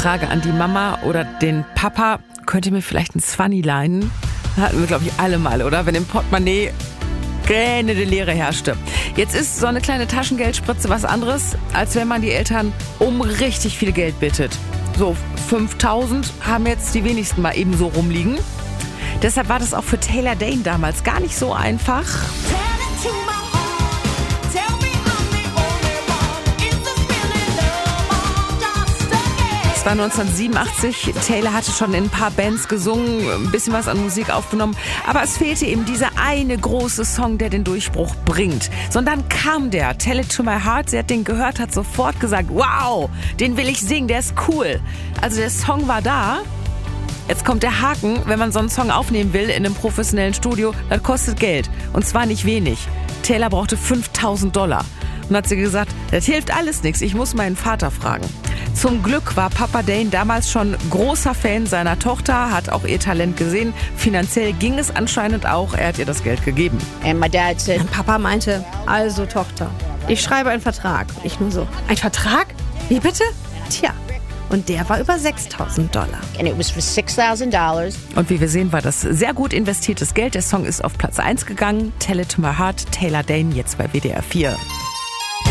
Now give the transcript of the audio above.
Frage an die Mama oder den Papa. Könnt ihr mir vielleicht ein 20 leihen? Hatten wir, glaube ich, alle mal, oder? Wenn im Portemonnaie gähnende Leere herrschte. Jetzt ist so eine kleine Taschengeldspritze was anderes, als wenn man die Eltern um richtig viel Geld bittet. So 5.000 haben jetzt die wenigsten mal eben so rumliegen. Deshalb war das auch für Taylor Dayne damals gar nicht so einfach. Es war 1987, Taylor hatte schon in ein paar Bands gesungen, ein bisschen was an Musik aufgenommen, aber es fehlte eben dieser eine große Song, der den Durchbruch bringt. Sondern kam der, Tell It To My Heart, sie hat den gehört, hat sofort gesagt, wow, den will ich singen, der ist cool. Also der Song war da. Jetzt kommt der Haken, wenn man so einen Song aufnehmen will in einem professionellen Studio, das kostet Geld. Und zwar nicht wenig. Taylor brauchte $5.000. Und hat sie gesagt, das hilft alles nichts, ich muss meinen Vater fragen. Zum Glück war Papa Dayne damals schon großer Fan seiner Tochter, hat auch ihr Talent gesehen. Finanziell ging es anscheinend auch, er hat ihr das Geld gegeben. And my dad said, Papa meinte, also Tochter, ich schreibe einen Vertrag. Und ich nur so, ein Vertrag? Wie bitte? Tja, und der war über $6.000. and it was for $6,000. Und wie wir sehen, war das sehr gut investiertes Geld. Der Song ist auf Platz 1 gegangen. Tell It To My Heart, Taylor Dayne, jetzt bei WDR 4.